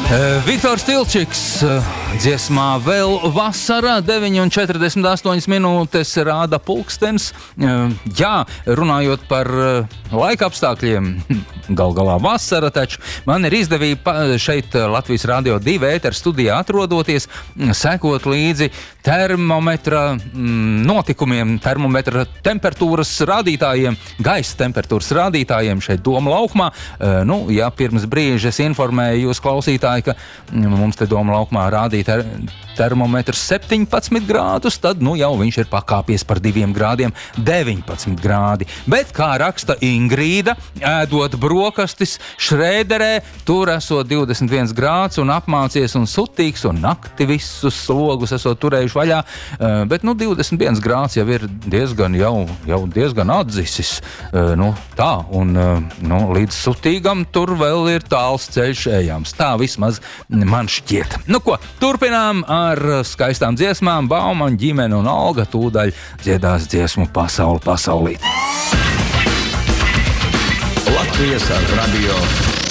Viktors Tilčiks dziesmā vēl vasara, 9:48 minūtes rāda pulkstens. Jā, runājot par laika apstākļiem, gal galā vasara, taču man ir izdevība šeit Latvijas Radio 2 ētera studijā atrodoties, sekot līdzi termometra notikumiem, termometra temperatūras rādītājiem, gaisa temperatūras rādītājiem šeit Doma laukumā. Ja pirms brīža es informēju jūs klausītāji, ka mums te Doma laukumā rādīja termometrs 17 grādus, tad jau viņš ir pakāpies par 2 grādiem 19 grādi. Bet, kā raksta Ingrīda, ēdot brokastis Šrēderē, tur esot 21 grāds un apmācies un sutīgs un nakti visus logus esot turējuši vaļā. Bet 21 grāds jau ir diezgan atdzisis. Tā, un līdz sutīgam tur vēl ir tāls ceļš ejams. Tā vismaz man šķiet. Turpinām ar skaistām dziesmām. Baumaņa ģimene un Olga tūdaļ dziedās dziesmu Pasauli pasaulīt. Latvijas Radio